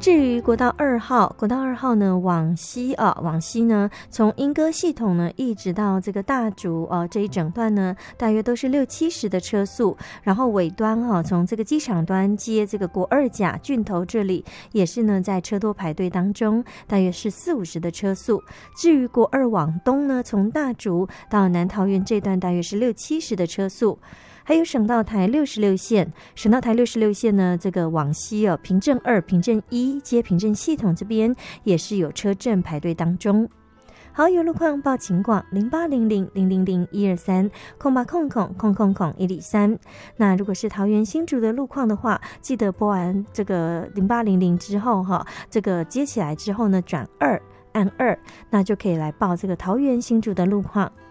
至于国道2号，国道2号呢往西呢，从莺歌系统呢一直到这个大竹这一整段呢，大约都是60-70的车速。然后尾端从这个机场端接这个国2甲郡头这里，也是呢在车多排队当中，大约是40-50的车速。至于国2往东呢，从大竹到南桃园这段大约是60-70的车速。还有省道台66线，省道台66线呢，这个往西平镇2、平镇1接平镇系统这边也是有车阵排队当中。好，有路况报警广08000001230800000103。那如果是桃园新竹的路况的话，记得拨完这个0800之后这个接起来之后呢，转2按2，那就可以来报这个桃园新竹的路况。